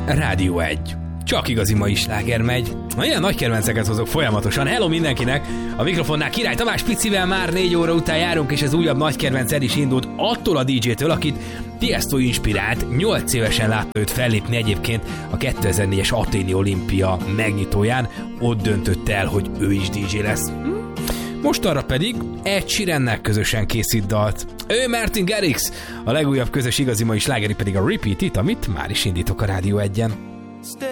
Rádió 1. Csak igazi mai sláger megy. Ilyen nagy kedvenceket hozok folyamatosan. Hello mindenkinek! A mikrofonnál Király Tamás Picivel már 4 óra után járunk, és ez újabb nagy kedvenc el is indult attól a DJ-től, akit Tiesto inspirált. 8 évesen látta őt fellépni egyébként a 2004-es athéni olimpia megnyitóján. Ott döntött el, hogy ő is DJ lesz. Most arra pedig Ed Sheerannel közösen készít dalt. Ő Martin Garrix, a legújabb közös igazi mai slágeri pedig a Repeat It, amit már is indítok a Rádió 1-en.